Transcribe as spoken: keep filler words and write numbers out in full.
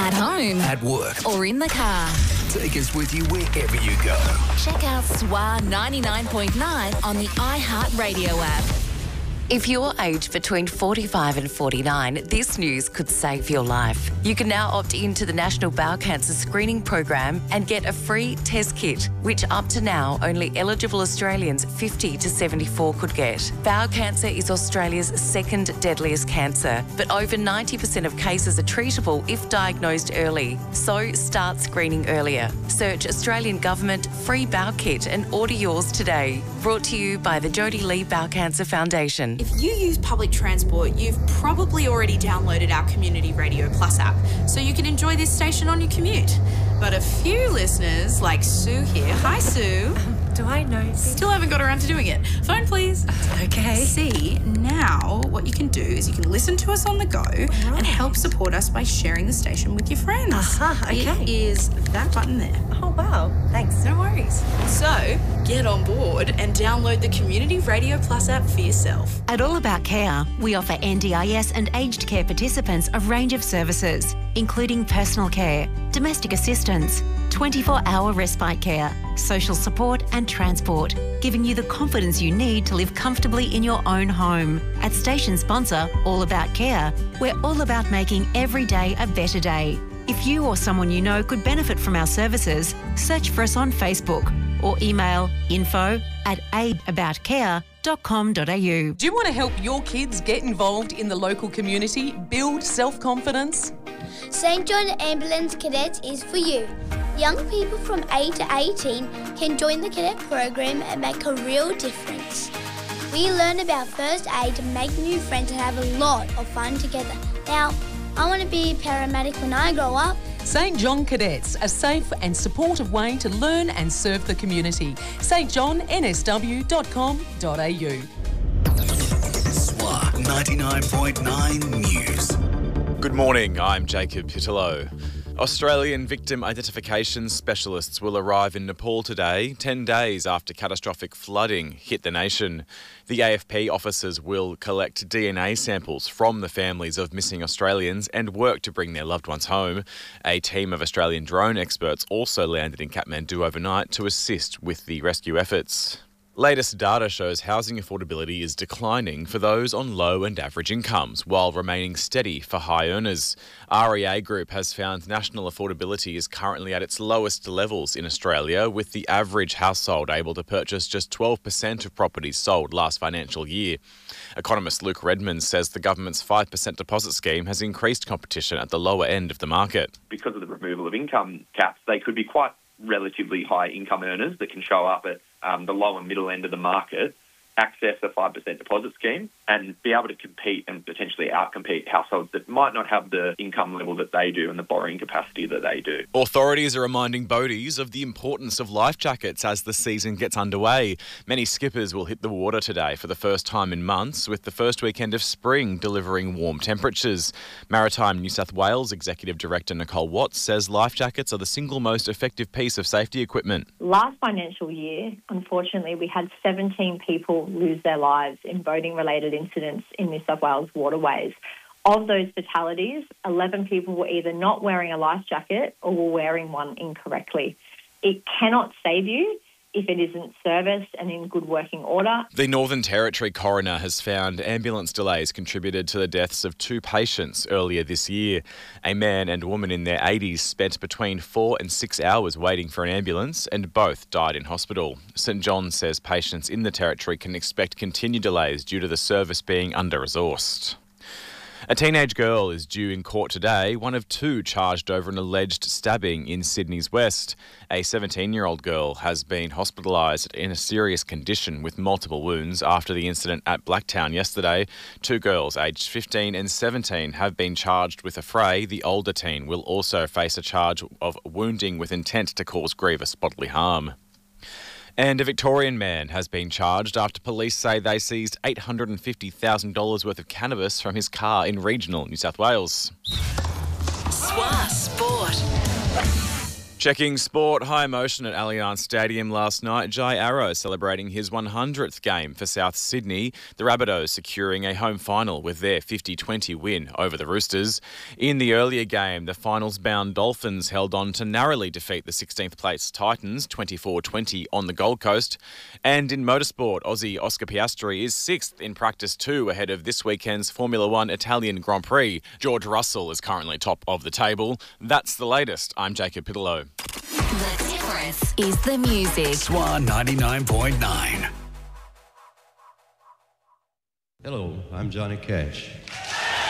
At home. At work. Or in the car. Take us with you wherever you go. Check out S W A ninety-nine point nine on the iHeartRadio app. If you're aged between forty-five and forty-nine, this news could save your life. You can now opt into the National Bowel Cancer Screening Program and get a free test kit, which up to now only eligible Australians fifty to seventy-four could get. Bowel cancer is Australia's second deadliest cancer, but over ninety percent of cases are treatable if diagnosed early. So start screening earlier. Search Australian Government Free Bowel Kit and order yours today. Brought to you by the Jodie Lee Bowel Cancer Foundation. If you use public transport, you've probably already downloaded our Community Radio Plus app, so you can enjoy this station on your commute. But a few listeners, like Sue here, hi Sue. Um, do I know? Still haven't got around to doing it. Phone please. Okay. See, now what you can do is you can listen to us on the go right. and help support us by sharing the station with your friends. Aha, okay. It is that button there. Oh, wow. Thanks. No worries. So, get on board and download the Community Radio Plus app for yourself. At All About Care, we offer N D I S and aged care participants a range of services, including personal care, domestic assistance, twenty-four hour respite care, social support and transport, giving you the confidence you need to live comfortably in your own home. At station sponsor All About Care, we're all about making every day a better day. If you or someone you know could benefit from our services, search for us on Facebook or email info at aid about care dot com dot a u. Do you want to help your kids get involved in the local community, build self-confidence? Saint John Ambulance Cadets is for you. Young people from eight to eighteen can join the cadet program and make a real difference. We learn about first aid, make new friends and have a lot of fun together. Now, I want to be a paramedic when I grow up. Saint John Cadets, a safe and supportive way to learn and serve the community. st john n s w dot com dot a u. S W A ninety-nine point nine News. Good morning, I'm Jacob Pittello. Australian victim identification specialists will arrive in Nepal today, ten days after catastrophic flooding hit the nation. The A F P officers will collect D N A samples from the families of missing Australians and work to bring their loved ones home. A team of Australian drone experts also landed in Kathmandu overnight to assist with the rescue efforts. Latest data shows housing affordability is declining for those on low and average incomes, while remaining steady for high earners. R E A Group has found national affordability is currently at its lowest levels in Australia, with the average household able to purchase just twelve percent of properties sold last financial year. Economist Luke Redmond says the government's five percent deposit scheme has increased competition at the lower end of the market. Because of the removal of income caps, they could be quite relatively high income earners that can show up at um, the low and middle end of the market, access a five percent deposit scheme and be able to compete and potentially outcompete households that might not have the income level that they do and the borrowing capacity that they do. Authorities are reminding boaties of the importance of life jackets as the season gets underway. Many skippers will hit the water today for the first time in months, with the first weekend of spring delivering warm temperatures. Maritime New South Wales Executive Director Nicole Watts says life jackets are the single most effective piece of safety equipment. Last financial year, unfortunately, we had seventeen people lose their lives in boating-related incidents in New South Wales waterways. Of those fatalities, eleven people were either not wearing a life jacket or were wearing one incorrectly. It cannot save you if it isn't serviced and in good working order. The Northern Territory coroner has found ambulance delays contributed to the deaths of two patients earlier this year. A man and woman in their eighties spent between four and six hours waiting for an ambulance and both died in hospital. St John says patients in the Territory can expect continued delays due to the service being under-resourced. A teenage girl is due in court today, one of two charged over an alleged stabbing in Sydney's West. A seventeen-year-old girl has been hospitalised in a serious condition with multiple wounds after the incident at Blacktown yesterday. Two girls aged fifteen and seventeen have been charged with a fray. The older teen will also face a charge of wounding with intent to cause grievous bodily harm. And a Victorian man has been charged after police say they seized eight hundred fifty thousand dollars worth of cannabis from his car in regional New South Wales. S W A Sport. Checking sport, high emotion at Allianz Stadium last night. Jai Arrow celebrating his one hundredth game for South Sydney. The Rabbitohs securing a home final with their fifty twenty win over the Roosters. In the earlier game, the finals-bound Dolphins held on to narrowly defeat the sixteenth place Titans twenty-four twenty on the Gold Coast. And in motorsport, Aussie Oscar Piastri is sixth in practice two ahead of this weekend's Formula One Italian Grand Prix. George Russell is currently top of the table. That's the latest. I'm Jacob Pitalow. The difference is the music. S W A ninety-nine point nine. Hello, I'm Johnny Cash.